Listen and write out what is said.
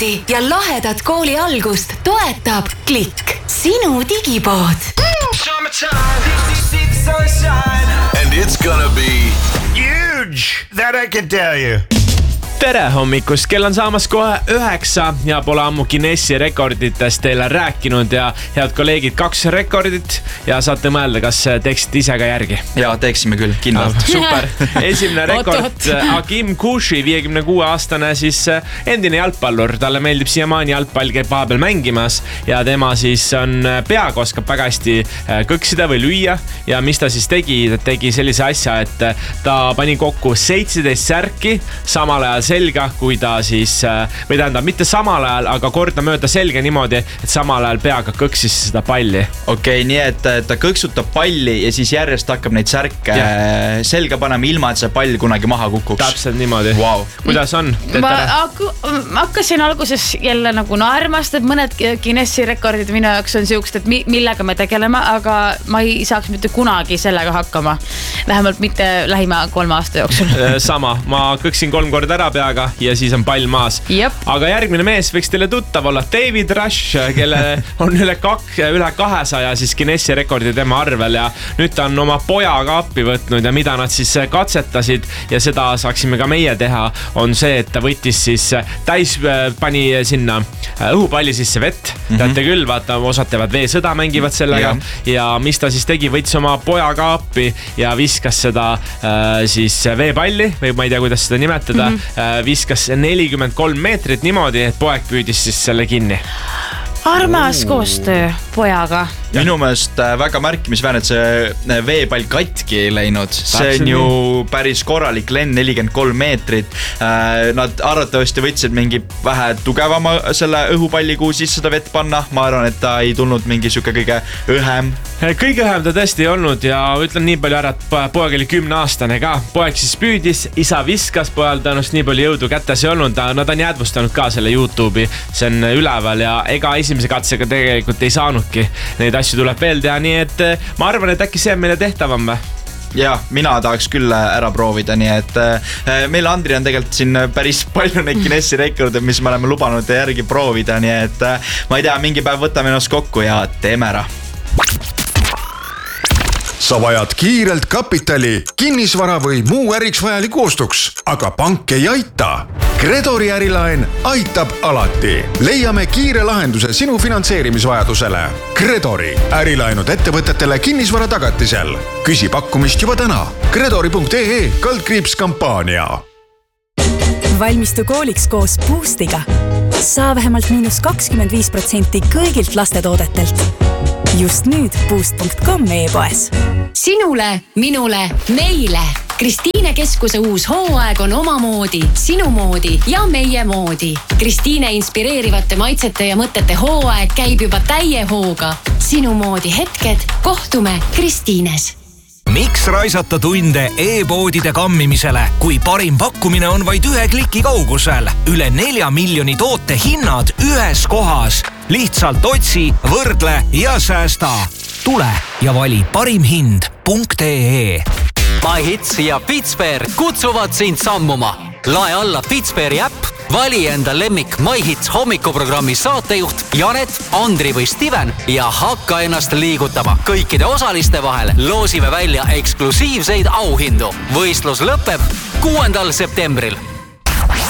õppetundi ja lahedat kooli algust toetab Klikk, sinu digipood. And it's gonna be huge, that I can tell you. Tere hommikust, kell on saamas kohe 9 ja pole ammu Guinessi rekorditest teile rääkinud ja head kolleegid, 2 rekordit ja saate mõelda, kas teeksite ise ka järgi? Ja, teeksime küll, kindlalt. Super, esimene rekord Agim Kushi, 56-aastane siis endine jalgpallur, talle meeldib siiamaani jalgpall, käib vahepeal mängimas ja tema siis on peaga oskab väga hästi kõksida või lüüa ja mis ta siis tegi sellise asja, et ta pani kokku 17 särki samal ajal selga, kui ta siis, või tähendab, mitte samal ajal, aga kordamööda selga niimoodi, et samal ajal peaga kõksis seda palli. Okei, nii et ta kõksutab palli ja siis järjest hakkab neid särke selga panema ilma, et see pall kunagi maha kukuks. Täpselt niimoodi. Wow. Kuidas on? Ma hakkasin alguses jälle nagu naermast, et mõned Guinessi rekordid minu jaoks on siukest, et millega me tegeleme, aga ma ei saaks mitte kunagi sellega hakkama. Vähemalt mitte lähima 3 aasta jooksul. Sama, ma kõksin 3 korda ära peaga ja siis on pall maas. Jep. Aga järgmine mees võiks teile tuttav olla David Rush, kelle on üle 200 siis Guinessi rekordi tema arvel ja nüüd ta on oma pojaga appi võtnud ja mida nad siis katsetasid ja seda saaksime ka meie teha, on see, et ta võttis siis pani sinna õhupalli sisse vett. Teate küll, vaata, osad teevad veesõda, mängivad sellega ja mis ta siis tegi, võttis oma pojaga appi ja viskas seda siis veepalli või ma ei tea, kuidas seda nimetada, viskas 43 meetrit niimoodi, et poeg püüdis siis selle kinni. Armas koostöö pojaga. Minu meelest väga märkimisväärne, et see veepall katki ei läinud. See on ju päris korralik lenn, 43 meetrit. Nad arvatavasti võtsid mingi vähe tugevama selle õhupalli, kuhu siis seda vett panna. Ma arvan, et ta ei tulnud mingi siuke kõige õhem. Kõige õhem ta tõesti ei olnud ja ütlen nii palju ära, et poeg oli 10-aastane ka. Poeg siis püüdis, isa viskas, pojal tõenäoliselt nii palju jõudu kätes ei olnud. Nad on jäädvustanud ka selle YouTube'i, see on üleval ja ega esimese katsega tegelikult ei saanudki. Neid asju tuleb veel teha, nii et ma arvan, et äkki see on meile tehtavam või? Ja, mina tahaks küll ära proovida, nii et meil Andri on tegelikult siin päris palju neid Guinessi rekorde, mis me oleme lubanud järgi proovida, nii et ma ei tea, mingi päev võtame ennast kokku ja teeme ära. Sa vajad kiirelt kapitali, kinnisvara või muu äriks vajaliku ostuks, aga pank ei aita. Kredori ärilaen aitab alati. Leiame kiire lahenduse sinu finantseerimisvajadusele. Kredori ärilaenud ettevõtetele kinnisvara tagatisel. Küsi pakkumist juba täna. Kredori.ee/kampaania. Valmistu kooliks koos Boostiga. Saa vähemalt -25% kõigilt lastetoodetelt. Just nüüd boost.com e-poes. Sinule, minule, meile. Kristiine Keskuse uus hooaeg on omamoodi, sinu moodi ja meie moodi. Kristiine inspireerivate maitsete ja mõtete hooaeg käib juba täie hooga. Sinu moodi hetked, kohtume Kristiines. Miks raisata tunde e-poodide kammimisele, kui parim pakkumine on vaid 1 kliki kaugusel? Üle 4 miljoni toote hinnad ühes kohas. Lihtsalt otsi, võrdle ja säästa. Tule ja vali parimhind.ee. MyHits ja Fitsper kutsuvad sind sammuma. Lae alla Fitsperi äpp, vali enda lemmik MyHits hommikuprogrammi saatejuht Janet, Andri või Steven ja hakka ennast liigutama. Kõikide osaliste vahel loosime välja eksklusiivseid auhindu. Võistlus lõpeb 6. septembril.